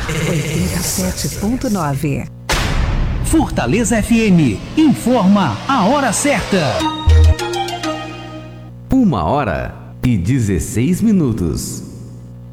87.9. Fortaleza FM informa a hora certa. 1h16.